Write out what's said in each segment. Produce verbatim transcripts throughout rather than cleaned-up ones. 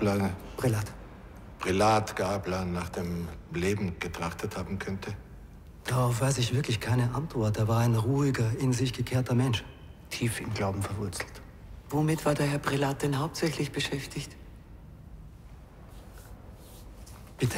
Gabler, Prälat. Prälat Gabler nach dem Leben getrachtet haben könnte? Darauf weiß ich wirklich keine Antwort. Er war ein ruhiger, in sich gekehrter Mensch. Tief im Glauben verwurzelt. Womit war der Herr Prälat denn hauptsächlich beschäftigt? Bitte.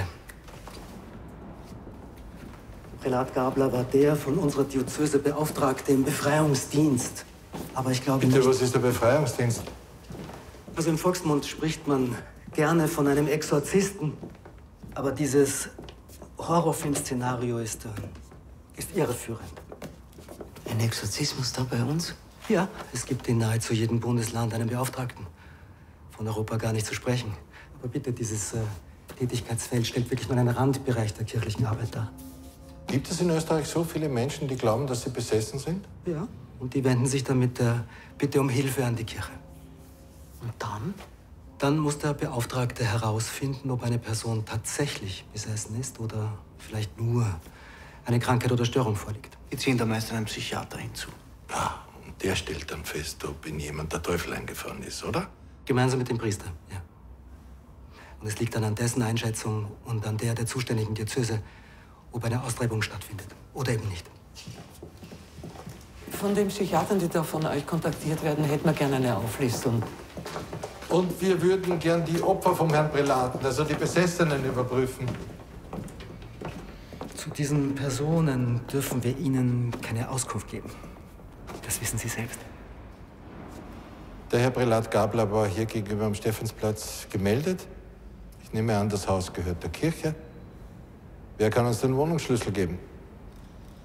Prälat Gabler war der von unserer Diözese Beauftragte im Befreiungsdienst. Aber ich glaube Bitte, nicht... was ist der Befreiungsdienst? Also im Volksmund spricht man gerne von einem Exorzisten. Aber dieses Horrorfilm-Szenario ist, äh, ist irreführend. Ein Exorzismus da bei uns? Ja, es gibt in nahezu jedem Bundesland einen Beauftragten. Von Europa gar nicht zu sprechen. Aber bitte, dieses äh, Tätigkeitsfeld stellt wirklich nur einen Randbereich der kirchlichen Arbeit dar. Gibt es in Österreich so viele Menschen, die glauben, dass sie besessen sind? Ja, und die wenden sich dann mit der Bitte um Hilfe an die Kirche. Und dann? Dann muss der Beauftragte herausfinden, ob eine Person tatsächlich besessen ist oder vielleicht nur eine Krankheit oder Störung vorliegt. Die ziehen da meist einen Psychiater hinzu. Ja, und der stellt dann fest, ob in jemand der Teufel eingefahren ist, oder? Gemeinsam mit dem Priester, ja. Und es liegt dann an dessen Einschätzung und an der der zuständigen Diözese, ob eine Austreibung stattfindet oder eben nicht. Von den Psychiatern, die da von euch kontaktiert werden, hätten wir gerne eine Auflistung. Und wir würden gern die Opfer vom Herrn Prälaten, also die Besessenen, überprüfen. Zu diesen Personen dürfen wir Ihnen keine Auskunft geben. Das wissen Sie selbst. Der Herr Prälat Gabler war hier gegenüber am Stephansplatz gemeldet. Ich nehme an, das Haus gehört der Kirche. Wer kann uns den Wohnungsschlüssel geben?